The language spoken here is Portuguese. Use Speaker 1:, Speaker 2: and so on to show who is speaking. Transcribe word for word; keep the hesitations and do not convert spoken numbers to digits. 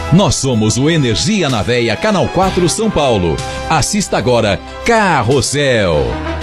Speaker 1: Nós somos o Energia na Veia, Canal quatro São Paulo. Assista agora Carrossel.